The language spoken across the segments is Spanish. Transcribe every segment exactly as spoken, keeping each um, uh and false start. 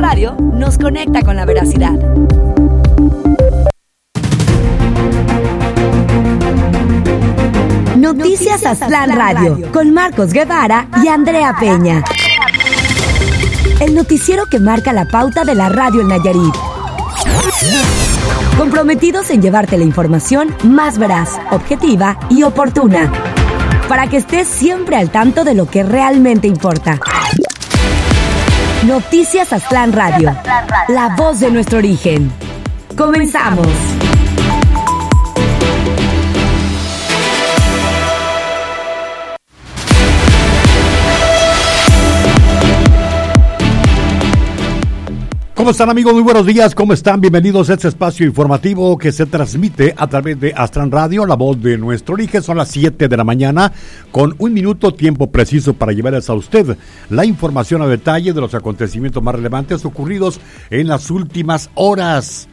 Radio nos conecta con la veracidad. Noticias Aztlán Radio, con Marcos Guevara y Andrea Peña. El noticiero que marca la pauta de la radio en Nayarit. Comprometidos en llevarte la información más veraz, objetiva y oportuna, para que estés siempre al tanto de lo que realmente importa. Noticias Aztlán Radio, la voz de nuestro origen. Comenzamos. ¿Cómo están, amigos? Muy buenos días, ¿cómo están? Bienvenidos a este espacio informativo que se transmite a través de Aztlán Radio, la voz de nuestro origen. Son las siete de la mañana, con un minuto, tiempo preciso para llevarles a usted la información a detalle de los acontecimientos más relevantes ocurridos en las últimas horas.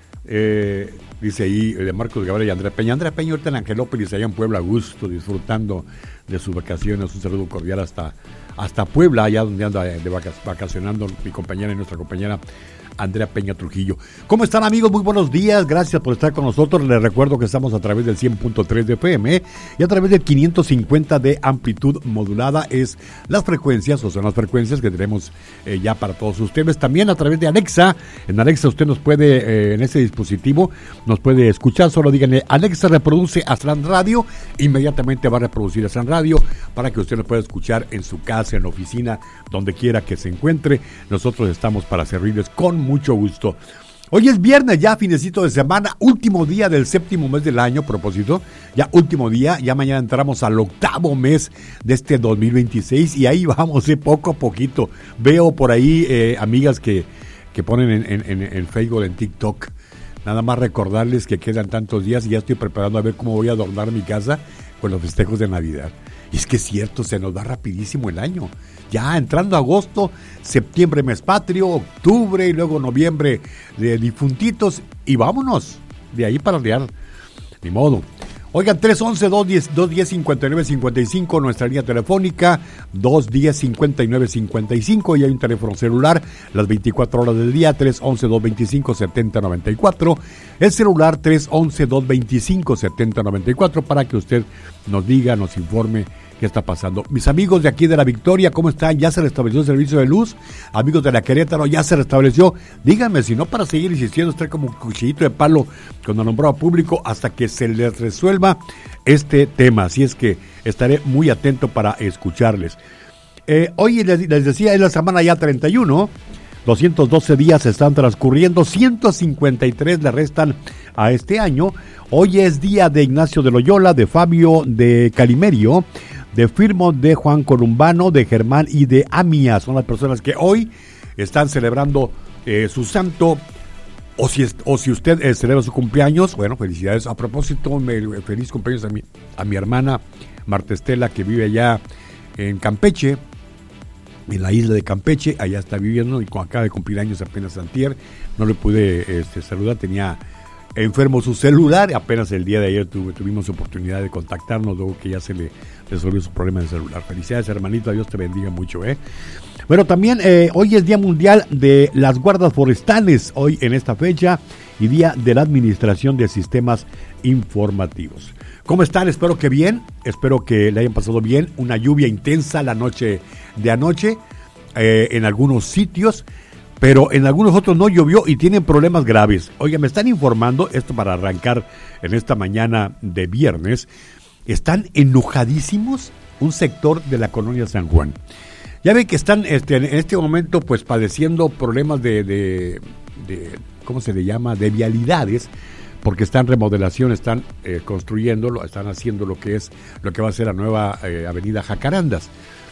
Eh, dice ahí de Marcos Guevara y Andrea Peña. Andrea Peña ahorita en Angelópolis, allá en Puebla, a gusto, disfrutando de sus vacaciones. Un saludo cordial hasta... hasta Puebla, allá donde anda de vacacionando mi compañera y nuestra compañera Andrea Peña Trujillo. ¿Cómo están, amigos? Muy buenos días, gracias por estar con nosotros. Les recuerdo que estamos a través del cien punto tres de F M y a través del quinientos cincuenta de amplitud modulada. Es las frecuencias, o son las frecuencias que tenemos eh, ya para todos ustedes. También a través de Alexa. En Alexa usted nos puede, eh, en ese dispositivo, nos puede escuchar. Solo díganle, Alexa, reproduce Aztlán Radio. Inmediatamente va a reproducir Aztlán Radio para que usted nos pueda escuchar en su casa, en la oficina, donde quiera que se encuentre. Nosotros estamos para servirles con mucho gusto. Hoy es viernes, ya finecito de semana, último día del séptimo mes del año, a propósito, ya último día, ya mañana entramos al octavo mes de este dos mil veintiséis y ahí vamos, eh, poco a poquito. Veo por ahí eh, amigas que, que ponen en, en, en, en Facebook, en TikTok, nada más recordarles que quedan tantos días y ya estoy preparando a ver cómo voy a adornar mi casa con los festejos de Navidad. Y es que es cierto, se nos va rapidísimo el año. Ya entrando agosto, septiembre mes patrio, octubre y luego noviembre de difuntitos y vámonos de ahí para arriar. Ni modo. Oigan, tres once, dos diez, cincuenta y nueve cincuenta y cinco, nuestra línea telefónica, dos diez, cincuenta y nueve cincuenta y cinco, y hay un teléfono celular, las veinticuatro horas del día, tres once, dos veinticinco, setenta noventa y cuatro, el celular tres once, dos veinticinco, setenta noventa y cuatro, para que usted nos diga, nos informe qué está pasando. Mis amigos de aquí de La Victoria, ¿cómo están? ¿Ya se restableció el servicio de luz? Amigos de la Querétaro, ¿ya se restableció? Díganme, si no, para seguir insistiendo, estar como un cuchillito de palo con el nombrado público hasta que se les resuelva este tema. Así es que estaré muy atento para escucharles. Eh, hoy les, les decía, es la semana ya treinta y uno, doscientos doce días están transcurriendo, ciento cincuenta y tres le restan a este año. Hoy es día de Ignacio de Loyola, de Fabio de Calimerio, de Firmo, de Juan Columbano, de Germán y de Amia. Son las personas que hoy están celebrando eh, su santo. O si, o si usted eh, celebra su cumpleaños, bueno, felicidades. A propósito, me, feliz cumpleaños a mi, a mi hermana Marta Estela, que vive allá en Campeche, en la isla de Campeche. Allá está viviendo y acaba de cumplir años apenas antier. No le pude este, saludar, tenía enfermo su celular. Apenas el día de ayer tuve, tuvimos oportunidad de contactarnos, luego que ya se le resolvió su problema de celular. Felicidades, hermanito, Dios te bendiga mucho, ¿eh? Bueno, también eh, hoy es Día Mundial de las Guardas Forestales, hoy en esta fecha, y Día de la Administración de Sistemas Informativos. ¿Cómo están? Espero que bien, espero que le hayan pasado bien. Una lluvia intensa la noche de anoche eh, en algunos sitios, pero en algunos otros no llovió y tienen problemas graves. Oiga, me están informando, esto para arrancar en esta mañana de viernes, están enojadísimos un sector de la colonia San Juan. Ya ven que están este, en este momento pues padeciendo problemas de, de, de, ¿cómo se le llama?, de vialidades, porque están en remodelación, están eh, construyendo, están haciendo lo que es, lo que va a ser la nueva eh, avenida Jacarandas.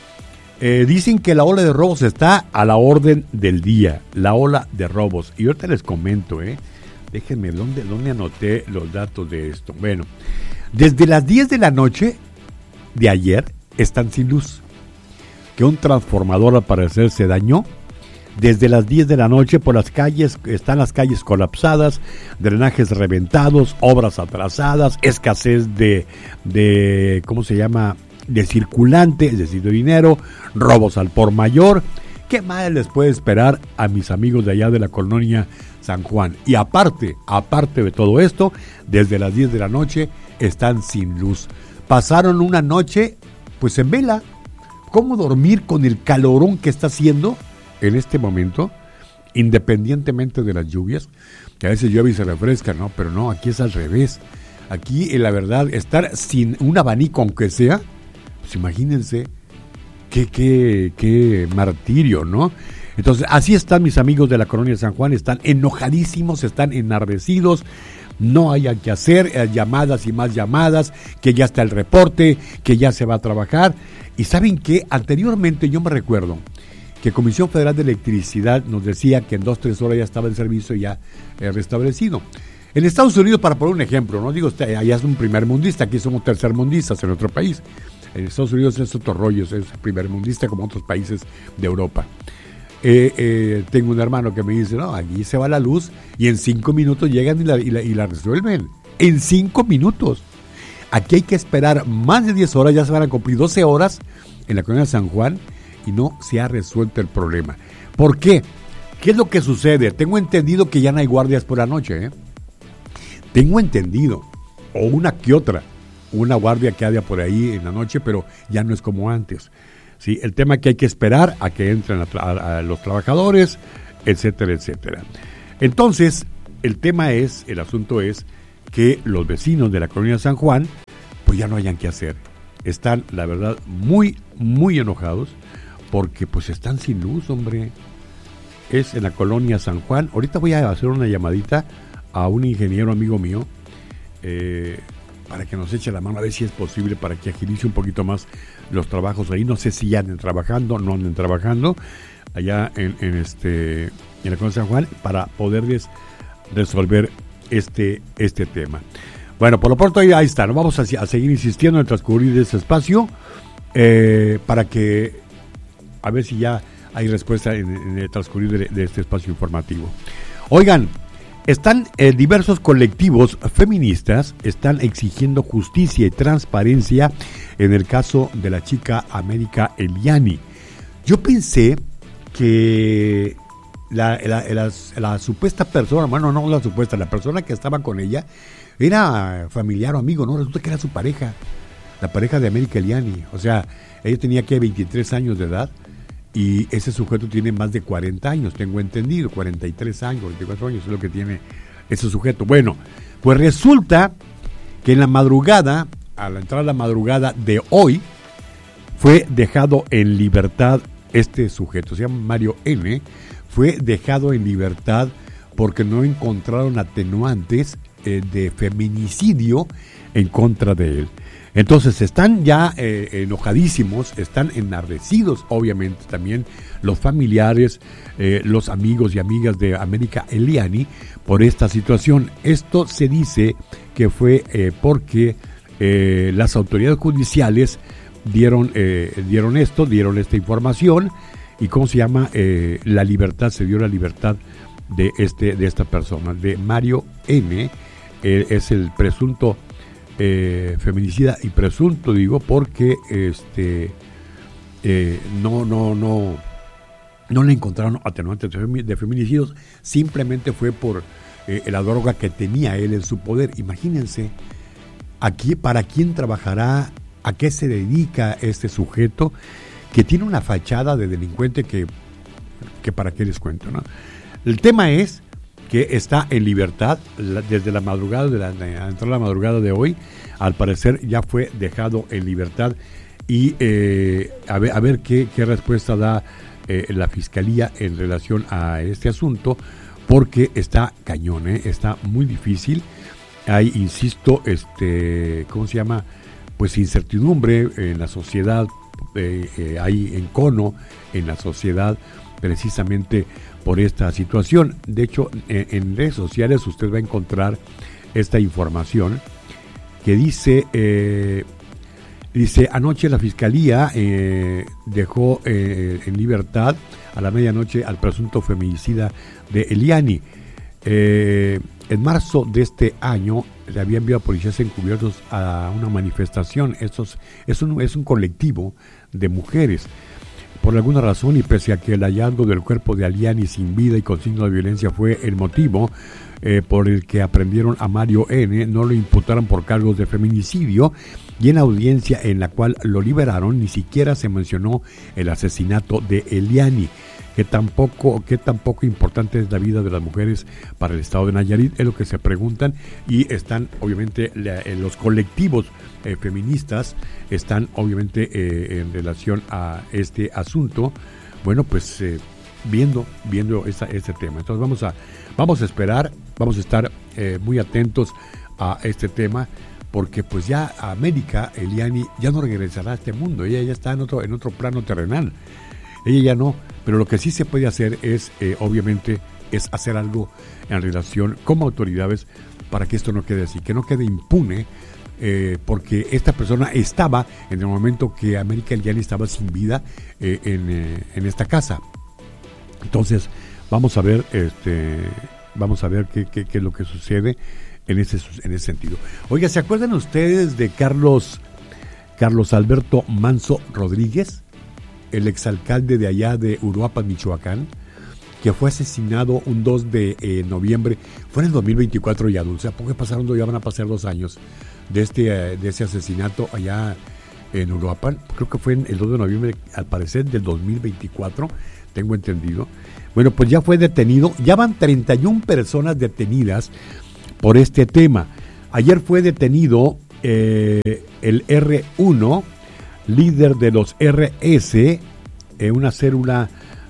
Eh, dicen que la ola de robos está a la orden del día, la ola de robos. Y ahorita les comento, ¿eh? Déjenme, ¿dónde, dónde anoté los datos de esto? Bueno, desde las diez de la noche de ayer están sin luz. Que un transformador al parecer se dañó. Desde las diez de la noche por las calles, están las calles colapsadas, drenajes reventados, obras atrasadas, escasez de, de ¿cómo se llama?, de circulante, es decir, de dinero, robos al por mayor. ¿Qué ¿qué más les puede esperar a mis amigos de allá de la colonia San Juan? Y aparte, aparte de todo esto, desde las diez de la noche están sin luz. Pasaron una noche, pues en vela. ¿Cómo dormir con el calorón que está haciendo en este momento? Independientemente de las lluvias, que a veces llueve y se refresca, ¿no? Pero no, aquí es al revés. Aquí, la verdad, estar sin un abanico, aunque sea, pues imagínense qué, qué, qué martirio, ¿no? Entonces, así están mis amigos de la colonia San Juan, están enojadísimos, están enardecidos, no hay que hacer, eh, llamadas y más llamadas, que ya está el reporte, que ya se va a trabajar. Y ¿saben qué? Anteriormente yo me recuerdo que Comisión Federal de Electricidad nos decía que en dos, tres horas ya estaba el servicio ya eh, restablecido. En Estados Unidos, para poner un ejemplo, no digo, allá es un primer mundista, aquí somos tercermundistas en otro país. En Estados Unidos es otro rollo, es primer mundista como otros países de Europa. Eh, eh, tengo un hermano que me dice, no, aquí se va la luz y en cinco minutos llegan y la, y la, y la resuelven. En cinco minutos. Aquí hay que esperar más de diez horas, ya se van a cumplir doce horas en la colonia San Juan y no se ha resuelto el problema. ¿Por qué? ¿Qué es lo que sucede? Tengo entendido que ya no hay guardias por la noche, ¿eh? Tengo entendido, o una que otra, una guardia que haya por ahí en la noche, pero ya no es como antes. ¿Sí? El tema es que hay que esperar a que entren a, tra- a los trabajadores, etcétera, etcétera. Entonces, el tema es, el asunto es que los vecinos de la colonia San Juan, pues ya no hayan qué hacer. Están, la verdad, muy, muy enojados, porque pues están sin luz, hombre. Es en la colonia San Juan. Ahorita voy a hacer una llamadita a un ingeniero amigo mío, eh, para que nos eche la mano a ver si es posible, para que agilice un poquito más los trabajos ahí. No sé si ya anden trabajando, no anden trabajando allá en, en este en la colonia San Juan, para poderles resolver este, este tema. Bueno, por lo pronto ahí, ahí está, ¿no? Vamos a, a seguir insistiendo en transcurrir ese espacio, eh, para que a ver si ya hay respuesta en, en el transcurrir de, de este espacio informativo. Oigan, están eh, diversos colectivos feministas están exigiendo justicia y transparencia en el caso de la chica América Eliani. Yo pensé que la, la, la, la supuesta persona, bueno, no la supuesta, la persona que estaba con ella era familiar o amigo, no, resulta que era su pareja, la pareja de América Eliani. O sea, ella tenía que veintitrés años de edad y ese sujeto tiene más de cuarenta años, tengo entendido, cuarenta y tres años, veinticuatro años es lo que tiene ese sujeto. Bueno, pues resulta que en la madrugada, a la entrada de la madrugada de hoy, fue dejado en libertad este sujeto, se llama Mario N., fue dejado en libertad porque no encontraron atenuantes eh, de feminicidio en contra de él. Entonces están ya eh, enojadísimos, están enardecidos, obviamente también los familiares, eh, los amigos y amigas de América Eliani por esta situación. Esto se dice que fue eh, porque eh, las autoridades judiciales dieron, eh, dieron esto, dieron esta información y ¿cómo se llama? Eh, la libertad, se dio la libertad de, este, de esta persona, de Mario N., eh, es el presunto Eh, feminicida, y presunto digo porque este eh, no no no no le encontraron atenuantes de feminicidios, simplemente fue por eh, la droga que tenía él en su poder. Imagínense aquí para quién trabajará, a qué se dedica este sujeto que tiene una fachada de delincuente que, que para qué les cuento, ¿no? El tema es que está en libertad la, desde la madrugada de la, de la, de la madrugada de hoy. Al parecer ya fue dejado en libertad y eh, a ver, a ver qué, qué respuesta da eh, la fiscalía en relación a este asunto, porque está cañón, ¿eh? Está muy difícil. Hay, insisto, este, ¿cómo se llama? Pues incertidumbre en la sociedad, eh, eh, hay encono en la sociedad precisamente por esta situación. De hecho, en, en redes sociales usted va a encontrar esta información que dice, eh, dice, anoche la fiscalía eh, dejó eh, en libertad a la medianoche al presunto feminicida de Eliani. Eh, en marzo de este año le había enviado a policías encubiertos a una manifestación. Estos, es, un, es un colectivo de mujeres. Por alguna razón, y pese a que el hallazgo del cuerpo de Eliani sin vida y con signos de violencia fue el motivo eh, por el que aprendieron a Mario N., no lo imputaron por cargos de feminicidio, y en la audiencia en la cual lo liberaron ni siquiera se mencionó el asesinato de Eliani. Que tampoco, que tampoco importante es la vida de las mujeres para el estado de Nayarit, es lo que se preguntan, y están obviamente la, los colectivos eh, feministas están obviamente eh, en relación a este asunto, bueno pues eh, viendo viendo esta, este tema. Entonces vamos a vamos a esperar, vamos a estar eh, muy atentos a este tema, porque pues ya América, Eliani, ya no regresará a este mundo, ella ya está en otro en otro plano terrenal. Ella ya no, pero lo que sí se puede hacer es, eh, obviamente, es hacer algo en relación como autoridades para que esto no quede así, que no quede impune, eh, porque esta persona estaba en el momento que América Eliani estaba sin vida eh, en, eh, en esta casa. Entonces, vamos a ver, este, vamos a ver qué, qué, qué es lo que sucede en ese, en ese sentido. Oiga, ¿se acuerdan ustedes de Carlos, Carlos Alberto Manso Rodríguez? El exalcalde de allá de Uruapan, Michoacán, que fue asesinado un dos de eh, noviembre, fue en el dos mil veinticuatro ya, Dulce, ¿a poco pasaron, ya van a pasar dos años de este eh, de ese asesinato allá en Uruapan? Creo que fue en el dos de noviembre, al parecer, del dos mil veinticuatro, tengo entendido. Bueno, pues ya fue detenido, ya van treinta y una personas detenidas por este tema. Ayer fue detenido eh, el erre uno, líder de los erre ese, eh, una célula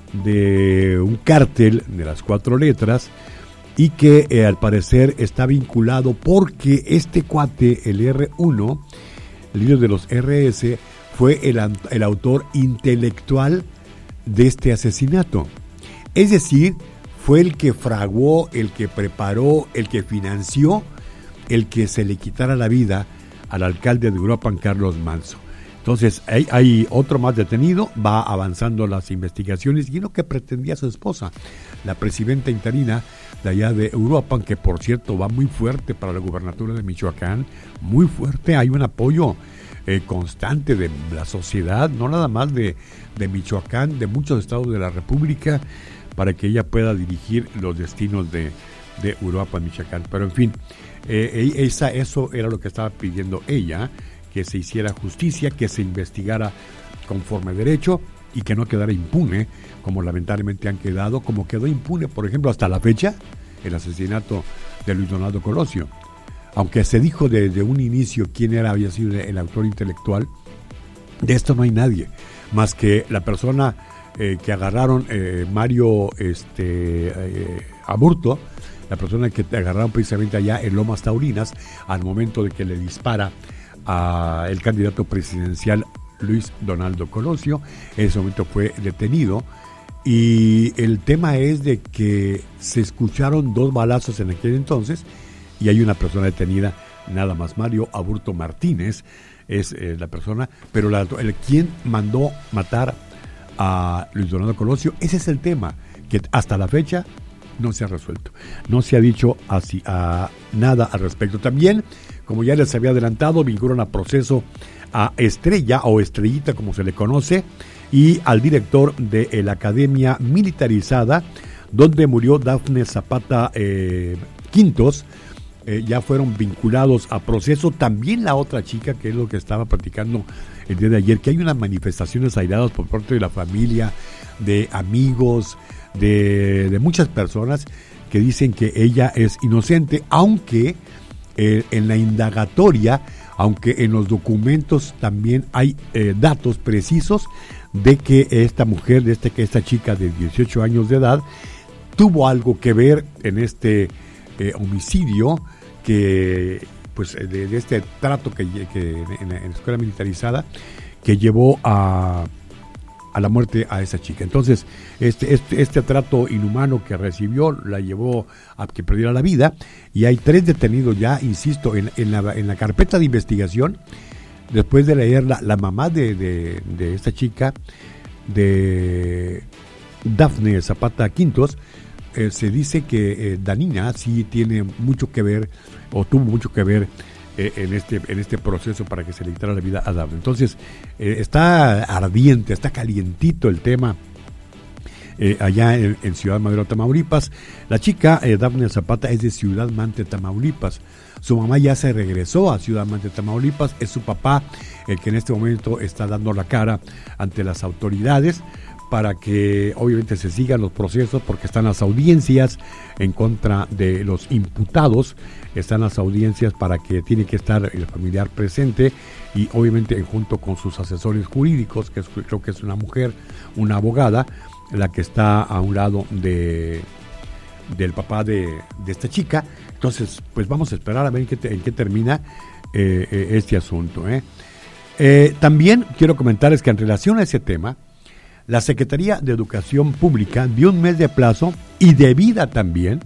de un cártel de las cuatro letras, y que eh, al parecer está vinculado porque este cuate, el erre uno, líder de los erre ese, fue el, el autor intelectual de este asesinato. Es decir, fue el que fraguó, el que preparó, el que financió, el que se le quitara la vida al alcalde de Uruapan, Carlos Manso. Entonces, hay, hay otro más detenido, va avanzando las investigaciones, y lo que pretendía su esposa, la presidenta interina de allá de Uruapan, que por cierto va muy fuerte para la gubernatura de Michoacán, muy fuerte, hay un apoyo eh, constante de la sociedad, no nada más de, de Michoacán, de muchos estados de la República, para que ella pueda dirigir los destinos de, de Uruapan, Michoacán. Pero en fin, eh, esa, eso era lo que estaba pidiendo ella, que se hiciera justicia, que se investigara conforme derecho y que no quedara impune, como lamentablemente han quedado, como quedó impune, por ejemplo, hasta la fecha, el asesinato de Luis Donaldo Colosio. Aunque se dijo desde un inicio quién era, había sido el autor intelectual, de esto no hay nadie, más que la persona eh, que agarraron, eh, Mario este, eh, Aburto, la persona que agarraron precisamente allá en Lomas Taurinas, al momento de que le dispara a el candidato presidencial Luis Donaldo Colosio. En ese momento fue detenido, y el tema es de que se escucharon dos balazos en aquel entonces y hay una persona detenida, nada más. Mario Aburto Martínez es eh, la persona, pero la, el quien mandó matar a Luis Donaldo Colosio, ese es el tema que hasta la fecha no se ha resuelto, no se ha dicho así a nada al respecto. También, como ya les había adelantado, vinculan a proceso a Estrella o Estrellita, como se le conoce, y al director de la Academia Militarizada, donde murió Dafne Zapata eh, Quintos. Eh, ya fueron vinculados a proceso. También la otra chica, que es lo que estaba platicando el día de ayer, que hay unas manifestaciones airadas por parte de la familia, de amigos, de, de muchas personas que dicen que ella es inocente, aunque eh, en la indagatoria, aunque en los documentos también hay eh, datos precisos de que esta mujer, de este, que esta chica de dieciocho años de edad, tuvo algo que ver en este eh, homicidio, que pues de, de este trato que, que en, la, en la escuela militarizada, que llevó a, a la muerte a esa chica. Entonces, este, este, este trato inhumano que recibió la llevó a que perdiera la vida, y hay tres detenidos ya, insisto, en, en, la, en la carpeta de investigación. Después de leer la, la mamá de, de, de esta chica, de Dafne Zapata Quintos, eh, se dice que eh, Danina sí tiene mucho que ver, o tuvo mucho que ver eh, en este en este proceso para que se le quitara la vida a Dafne. Entonces, eh, está ardiente, está calientito el tema eh, allá en, en Ciudad Madero, Tamaulipas. La chica, eh, Dafne Zapata, es de Ciudad Mante, Tamaulipas. Su mamá ya se regresó a Ciudad Mante, Tamaulipas. Es su papá el que en este momento está dando la cara ante las autoridades para que obviamente se sigan los procesos, porque están las audiencias en contra de los imputados, están las audiencias para que tiene que estar el familiar presente y obviamente junto con sus asesores jurídicos, que es, creo que es una mujer, una abogada, la que está a un lado de del papá de, de esta chica. Entonces, pues vamos a esperar a ver en qué, te, en qué termina eh, eh, este asunto. ¿eh? Eh, también quiero comentarles que en relación a ese tema, la Secretaría de Educación Pública dio un mes de plazo y de vida también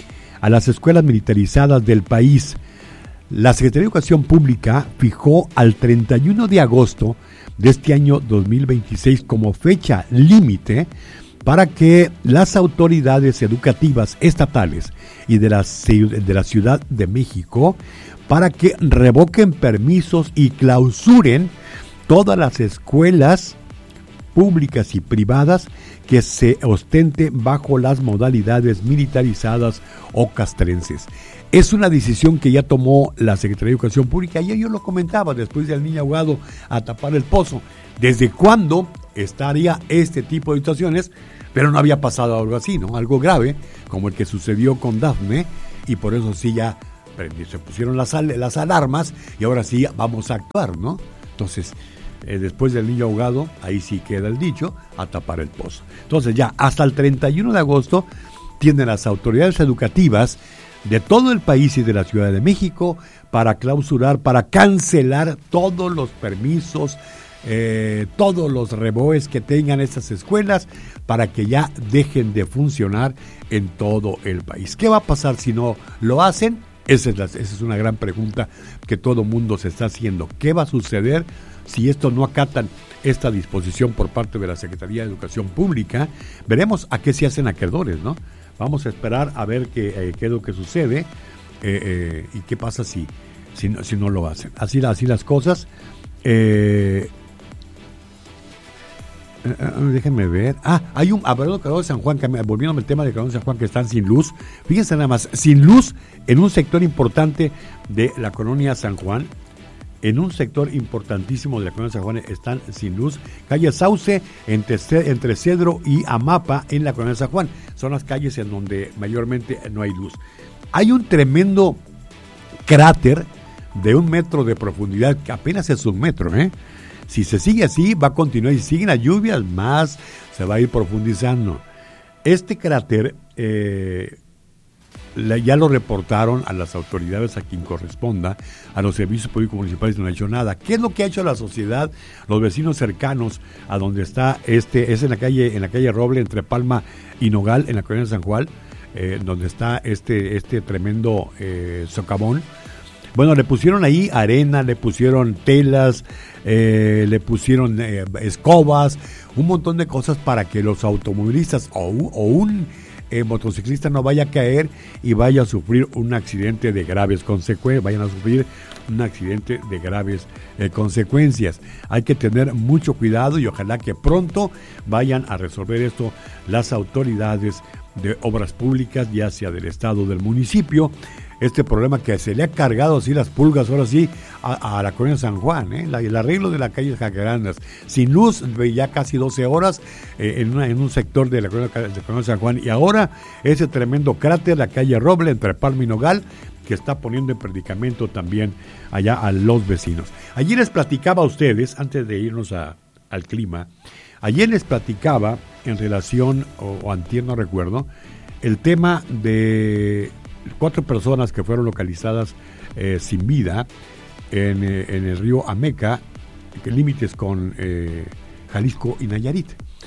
a las escuelas militarizadas del país. La Secretaría de Educación Pública fijó al treinta y uno de agosto de este año dos mil veintiséis como fecha límite para que las autoridades educativas estatales y de la, de la Ciudad de México, para que revoquen permisos y clausuren todas las escuelas públicas y privadas que se ostente bajo las modalidades militarizadas o castrenses. Es una decisión que ya tomó la Secretaría de Educación Pública, y yo lo comentaba después del niño ahogado a tapar el pozo. ¿Desde cuándo estaría este tipo de situaciones? Pero no había pasado algo así, ¿no? Algo grave, como el que sucedió con Dafne, y por eso sí ya se pusieron las, las alarmas, y ahora sí vamos a actuar, ¿no? Entonces, Eh, después del niño ahogado, ahí sí queda el dicho, a tapar el pozo. Entonces ya hasta el treinta y uno de agosto tienen las autoridades educativas de todo el país y de la Ciudad de México para clausurar, para cancelar todos los permisos, eh, todos los reboes que tengan estas escuelas, para que ya dejen de funcionar en todo el país. ¿Qué va a pasar si no lo hacen? Esa es, la, esa es una gran pregunta que todo mundo se está haciendo. ¿Qué va a suceder si esto no acatan esta disposición por parte de la Secretaría de Educación Pública? Veremos a qué se hacen acreedores, ¿no? Vamos a esperar a ver qué, eh, qué es lo que sucede eh, eh, y qué pasa si, si, no, si no lo hacen. Así, así las cosas. Eh, Uh, déjenme ver. Ah, hay un hablando de Calor de San Juan, que, volviendo al tema de Calor de San Juan, que están sin luz. Fíjense nada más, sin luz en un sector importante de la colonia San Juan. En un sector importantísimo de la colonia San Juan están sin luz. Calle Sauce, entre, entre Cedro y Amapa, en la colonia San Juan. Son las calles en donde mayormente no hay luz. Hay un tremendo cráter de un metro de profundidad, que apenas es un metro, ¿eh? Si se sigue así, va a continuar, y si siguen las lluvias, más se va a ir profundizando. Este cráter eh, la, ya lo reportaron a las autoridades, a quien corresponda, a los servicios públicos municipales, no ha hecho nada. ¿Qué es lo que ha hecho la sociedad, los vecinos cercanos a donde está este? Es en la calle, en la calle Roble, entre Palma y Nogal, en la colonia de San Juan, eh, donde está este, este tremendo eh, socavón. Bueno, le pusieron ahí arena, le pusieron telas, eh, le pusieron eh, escobas, un montón de cosas para que los automovilistas o un, o un eh, motociclista no vaya a caer y vaya a sufrir un accidente de graves consecuencias, vayan a sufrir un accidente de graves eh, consecuencias. Hay que tener mucho cuidado y ojalá que pronto vayan a resolver esto las autoridades de obras públicas, ya sea del estado o del municipio. Este problema que se le ha cargado así las pulgas, ahora sí, a, a la colonia San Juan, ¿eh? La, el arreglo de la calle Jacarandas, sin luz, ya casi doce horas eh, en, una, en un sector de la colonia, de la colonia San Juan, y ahora ese tremendo cráter, la calle Roble, entre Palma y Nogal, que está poniendo en predicamento también allá a los vecinos. Ayer les platicaba a ustedes, antes de irnos a, al clima, ayer les platicaba en relación, o, o antier, no recuerdo, el tema de cuatro personas que fueron localizadas eh, sin vida en, eh, en el río Ameca, límites con eh, Jalisco y Nayarit.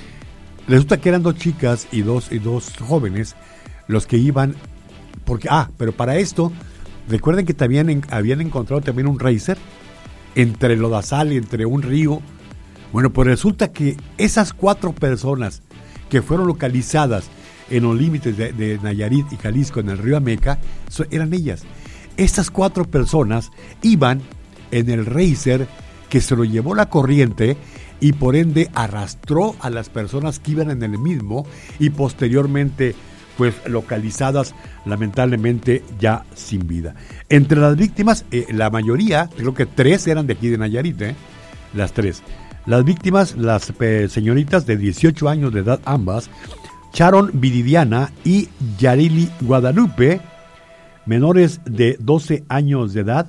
Resulta que eran dos chicas y dos, y dos jóvenes los que iban, porque, ah, pero para esto, recuerden que también habían encontrado también un racer entre lodazal, entre un río. Bueno, pues resulta que esas cuatro personas que fueron localizadas en los límites de, de Nayarit y Jalisco, en el río Ameca, so, eran ellas. Estas cuatro personas iban en el Racer que se lo llevó la corriente y por ende arrastró a las personas que iban en el mismo y posteriormente pues localizadas lamentablemente ya sin vida. Entre las víctimas, eh, la mayoría, creo que tres eran de aquí de Nayarit, eh, las tres. Las víctimas, las eh, señoritas de dieciocho años de edad ambas, Sharon Viridiana y Yarili Guadalupe, menores de doce años de edad,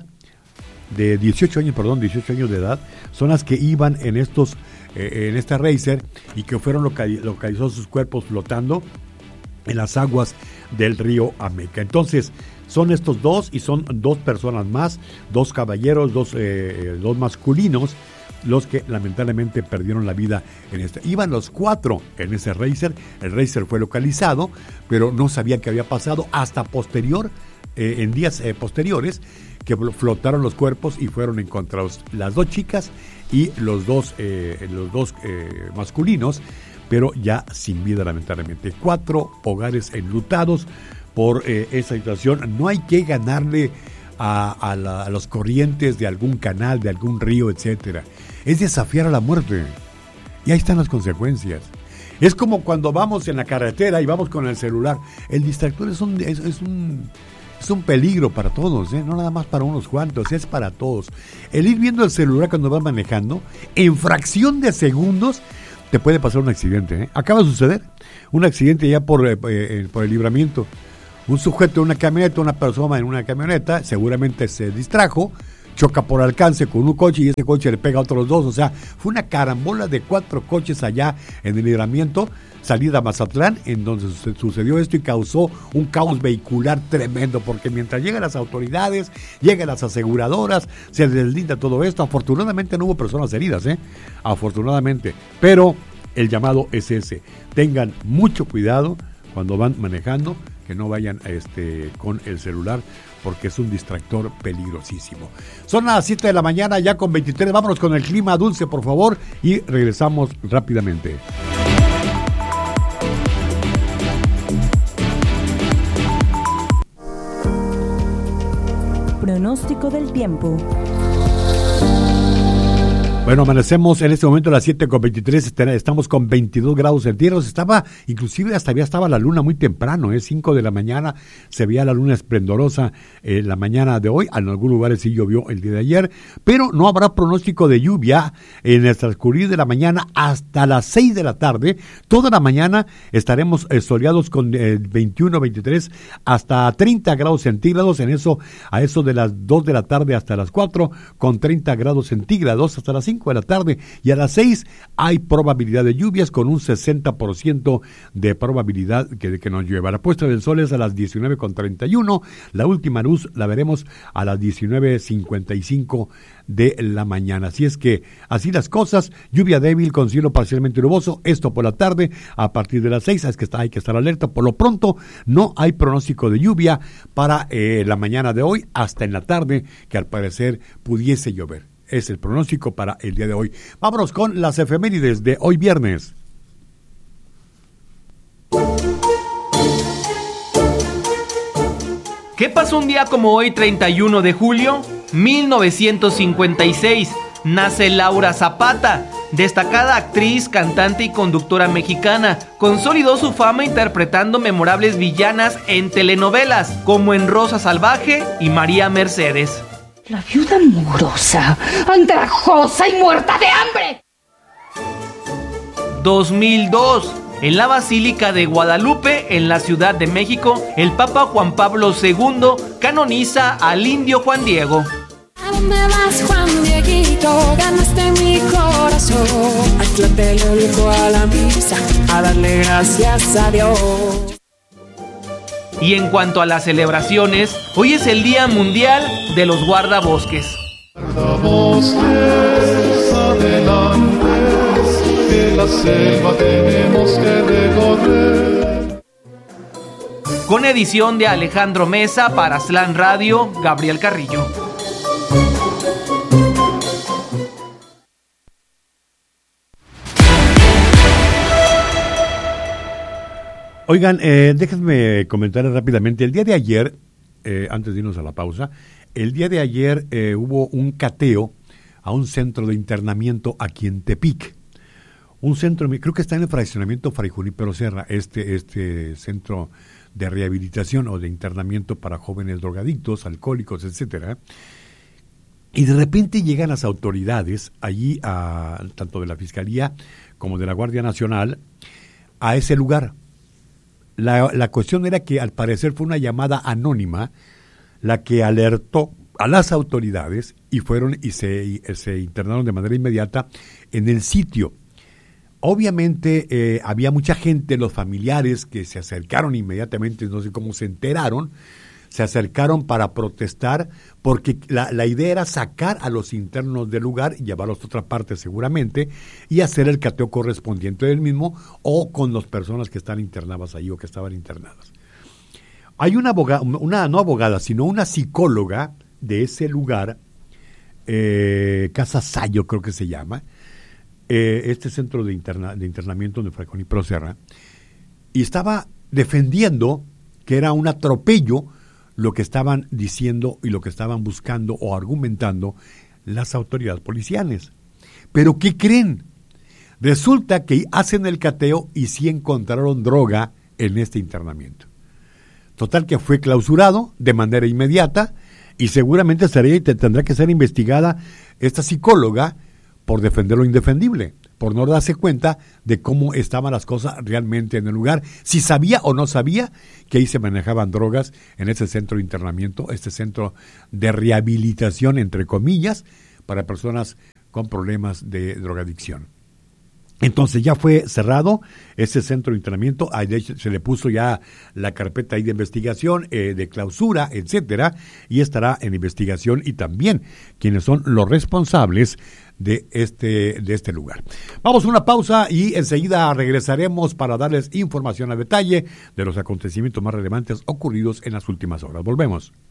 de dieciocho años, perdón, dieciocho años de edad, son las que iban en estos, eh, en este Racer y que fueron localizados localizó sus cuerpos flotando en las aguas del río Ameca. Entonces, son estos dos y son dos personas más, dos caballeros, dos, eh, dos masculinos, los que lamentablemente perdieron la vida en este. Iban los cuatro en ese Racer, el Racer fue localizado, pero no sabían qué había pasado hasta posterior, eh, en días eh, posteriores, que flotaron los cuerpos y fueron encontrados las dos chicas y los dos, eh, los dos eh, masculinos, pero ya sin vida lamentablemente. Cuatro hogares enlutados por eh, esa situación. No hay que ganarle a, a, la, a los corrientes de algún canal, de algún río, etcétera. Es desafiar a la muerte. Y ahí están las consecuencias. Es como cuando vamos en la carretera y vamos con el celular. El distractor es un, es, es un, es un peligro para todos, ¿eh? No nada más para unos cuantos, es para todos. El ir viendo el celular cuando vas manejando, en fracción de segundos, te puede pasar un accidente, ¿eh? Acaba de suceder un accidente ya por, eh, eh, por el Libramiento. Un sujeto en una camioneta, una persona en una camioneta, seguramente se distrajo, choca por alcance con un coche y ese coche le pega a otros dos. O sea, fue una carambola de cuatro coches allá en el Libramiento, salida a Mazatlán, en donde sucedió esto y causó un caos vehicular tremendo, porque mientras llegan las autoridades, llegan las aseguradoras, se deslinda todo esto. Afortunadamente no hubo personas heridas, ¿eh? Afortunadamente, pero el llamado es ese: tengan mucho cuidado cuando van manejando, que no vayan este, con el celular, porque es un distractor peligrosísimo. Son las siete de la mañana, ya con veintitrés. Vámonos con el clima dulce, por favor, y regresamos rápidamente. Pronóstico del tiempo. Bueno, amanecemos en este momento a las siete con veintitrés, estamos con veintidós grados centígrados. Estaba, inclusive hasta ya estaba la luna muy temprano, ¿eh? cinco de la mañana, se veía la luna esplendorosa en la mañana de hoy. En algunos lugares sí llovió el día de ayer, pero no habrá pronóstico de lluvia en el transcurrir de la mañana hasta las seis de la tarde. Toda la mañana estaremos eh, soleados con eh, veintiuno, veintitrés, hasta treinta grados centígrados, en eso, a eso de las dos de la tarde hasta las cuatro, con treinta grados centígrados hasta las cinco de la tarde, y a las seis hay probabilidad de lluvias con un sesenta por ciento de probabilidad que, que nos llueva. La puesta del sol es a las diecinueve con treinta y uno, la última luz la veremos a las diecinueve cincuenta y cinco de la mañana. Así es que así las cosas, lluvia débil con cielo parcialmente nuboso, esto por la tarde a partir de las seis, es que está, hay que estar alerta. Por lo pronto no hay pronóstico de lluvia para eh, la mañana de hoy hasta en la tarde, que al parecer pudiese llover. Es el pronóstico para el día de hoy. Vámonos con las efemérides de hoy viernes. ¿Qué pasó un día como hoy, treinta y uno de julio? mil novecientos cincuenta y seis. Nace Laura Zapata, destacada actriz, cantante y conductora mexicana. Consolidó su fama interpretando memorables villanas en telenovelas, como en Rosa Salvaje y María Mercedes. La viuda mugrosa, andrajosa y muerta de hambre. dos mil dos. En la Basílica de Guadalupe, en la Ciudad de México, el Papa Juan Pablo segundo canoniza al indio Juan Diego. ¿A dónde vas, Juan Dieguito? Ganaste mi corazón. Aquí te lo dijo a la misa, a darle gracias a Dios. Y en cuanto a las celebraciones, hoy es el Día Mundial de los Guardabosques. Guardabosques, adelante, que la selva tenemos que recorrer. Con edición de Alejandro Mesa para Aztlán Radio, Gabriel Carrillo. Oigan, eh, déjenme comentar rápidamente. El día de ayer eh, antes de irnos a la pausa, el día de ayer eh, hubo un cateo a un centro de internamiento aquí en Tepic. Un centro, creo que está en el fraccionamiento Fray Junípero Serra, este, este centro de rehabilitación o de internamiento para jóvenes drogadictos, alcohólicos, etcétera. Y de repente llegan las autoridades allí, a, tanto de la Fiscalía como de la Guardia Nacional, a ese lugar. La, la cuestión era que al parecer fue una llamada anónima la que alertó a las autoridades y fueron y se, y se internaron de manera inmediata en el sitio. Obviamente eh, había mucha gente, los familiares que se acercaron inmediatamente, no sé cómo se enteraron, se acercaron para protestar porque la, la idea era sacar a los internos del lugar y llevarlos a otra parte seguramente y hacer el cateo correspondiente del mismo o con las personas que están internadas ahí o que estaban internadas. Hay una abogada, una no abogada, sino una psicóloga de ese lugar, eh, Casa Sayo creo que se llama, eh, este centro de, interna, de internamiento de Fray Junípero Serra, y estaba defendiendo que era un atropello lo que estaban diciendo y lo que estaban buscando o argumentando las autoridades policiales. ¿Pero qué creen? Resulta que hacen el cateo y sí encontraron droga en este internamiento. Total que fue clausurado de manera inmediata y seguramente estaría y tendrá que ser investigada esta psicóloga por defender lo indefendible, por no darse cuenta de cómo estaban las cosas realmente en el lugar, si sabía o no sabía que ahí se manejaban drogas en ese centro de internamiento, este centro de rehabilitación, entre comillas, para personas con problemas de drogadicción. Entonces ya fue cerrado ese centro de internamiento, ahí se le puso ya la carpeta ahí de investigación, eh, de clausura, etcétera, y estará en investigación y también quienes son los responsables de este, de este lugar. Vamos a una pausa y enseguida regresaremos para darles información a detalle de los acontecimientos más relevantes ocurridos en las últimas horas. Volvemos.